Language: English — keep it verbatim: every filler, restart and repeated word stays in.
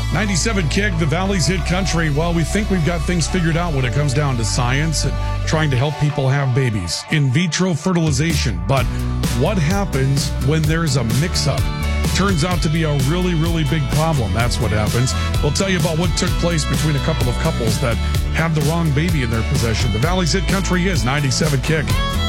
ninety-seven Kick, the Valley's Hit Country. Well, we think we've got things figured out when it comes down to science and trying to help people have babies. In vitro fertilization. But what happens when there's a mix-up? Turns out to be a really, really big problem. That's what happens. We'll tell you about what took place between a couple of couples that had the wrong baby in their possession. The Valley's Hit Country is ninety-seven Kick.